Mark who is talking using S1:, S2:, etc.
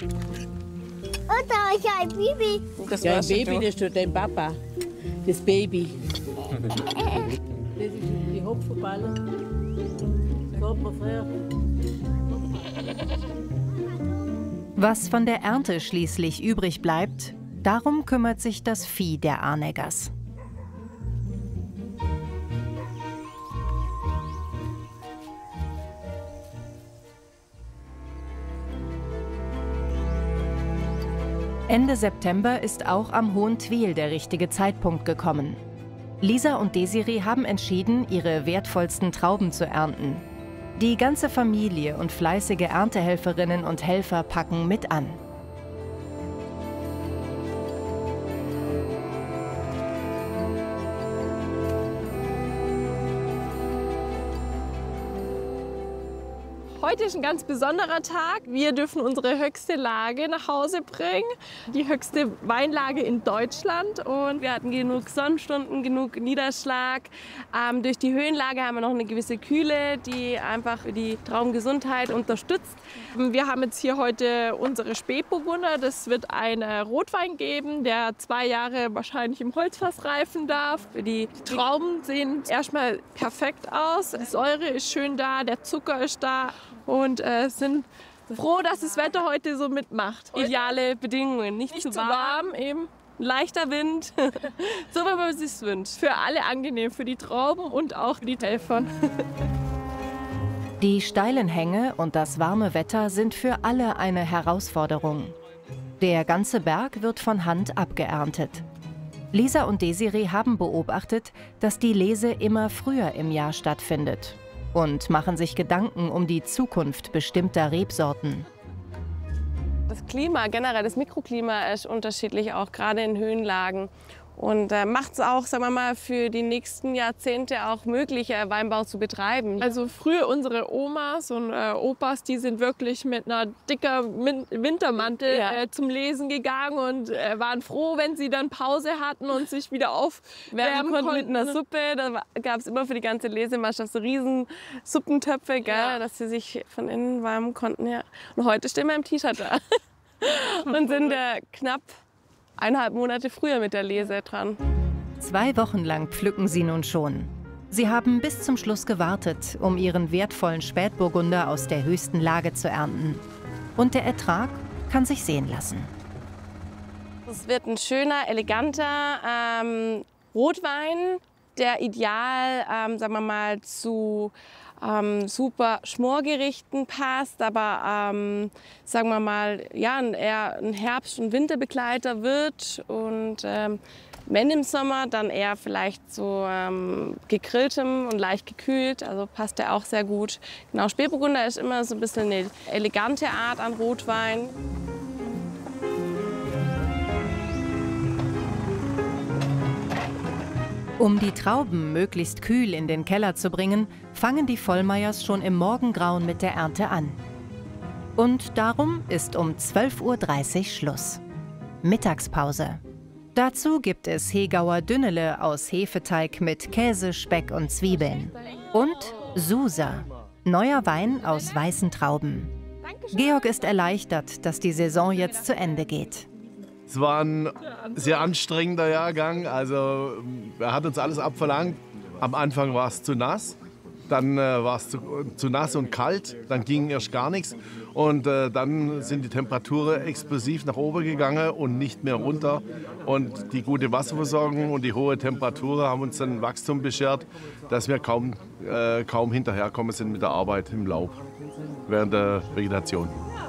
S1: Und da ist ein Baby.
S2: Ja, ein Baby, das ist schon dein Papa. Das Baby. Das ist die Hopfenballe. Das hat man früher.
S3: Was von der Ernte schließlich übrig bleibt, darum kümmert sich das Vieh der Arneggers. Ende September ist auch am Hohen Tweel der richtige Zeitpunkt gekommen. Lisa und Desiree haben entschieden, ihre wertvollsten Trauben zu ernten. Die ganze Familie und fleißige Erntehelferinnen und Helfer packen mit an.
S4: Heute ist ein ganz besonderer Tag. Wir dürfen unsere höchste Lage nach Hause bringen. Die höchste Weinlage in Deutschland. Und wir hatten genug Sonnenstunden, genug Niederschlag. Durch die Höhenlage haben wir noch eine gewisse Kühle, die einfach die Traubengesundheit unterstützt. Wir haben jetzt hier heute unsere Spätburgunder. Das wird einen Rotwein geben, der 2 Jahre wahrscheinlich im Holzfass reifen darf. Die Trauben sehen erstmal perfekt aus. Die Säure ist schön da, der Zucker ist da. Und sind froh, dass das Wetter heute so mitmacht. Ideale Bedingungen, nicht zu warm, eben leichter Wind, so wie man es sich wünscht. Für alle angenehm, für die Trauben und auch für die Helfer.
S3: Die steilen Hänge und das warme Wetter sind für alle eine Herausforderung. Der ganze Berg wird von Hand abgeerntet. Lisa und Desiree haben beobachtet, dass die Lese immer früher im Jahr stattfindet und machen sich Gedanken um die Zukunft bestimmter Rebsorten.
S4: Das Klima, generell das Mikroklima ist unterschiedlich, auch gerade in Höhenlagen. Und macht es auch, sagen wir mal, für die nächsten Jahrzehnte auch möglich, Weinbau zu betreiben. Also früher unsere Omas und Opas, die sind wirklich mit einer dicken Wintermantel zum Lesen gegangen und waren froh, wenn sie dann Pause hatten und sich wieder aufwärmen konnten mit einer Suppe. Da gab es immer für die ganze Lesemannschaft so riesen Suppentöpfe, gell, dass sie sich von innen wärmen konnten. Ja. Und heute stehen wir im T-Shirt da und sind knapp 1,5 Monate früher mit der Lese dran.
S3: 2 Wochen lang pflücken sie nun schon. Sie haben bis zum Schluss gewartet, um ihren wertvollen Spätburgunder aus der höchsten Lage zu ernten. Und der Ertrag kann sich sehen lassen.
S4: Es wird ein schöner, eleganter Rotwein, der ideal, sagen wir mal, zu super Schmorgerichten passt, aber sagen wir mal, ja, eher ein Herbst- und Winterbegleiter wird und wenn im Sommer, dann eher vielleicht so gegrilltem und leicht gekühlt, also passt der auch sehr gut. Genau, Spätburgunder ist immer so ein bisschen eine elegante Art an Rotwein.
S3: Um die Trauben möglichst kühl in den Keller zu bringen, fangen die Vollmeyers schon im Morgengrauen mit der Ernte an. Und darum ist um 12:30 Uhr Schluss. Mittagspause. Dazu gibt es Hegauer Dünnele aus Hefeteig mit Käse, Speck und Zwiebeln. Und Susa, neuer Wein aus weißen Trauben. Georg ist erleichtert, dass die Saison jetzt zu Ende geht.
S5: Es war ein sehr anstrengender Jahrgang, also er hat uns alles abverlangt. Am Anfang war es zu nass, dann war es zu nass und kalt, dann ging erst gar nichts. Und dann sind die Temperaturen explosiv nach oben gegangen und nicht mehr runter. Und die gute Wasserversorgung und die hohe Temperatur haben uns dann Wachstum beschert, dass wir kaum hinterherkommen sind mit der Arbeit im Laub während der Vegetation.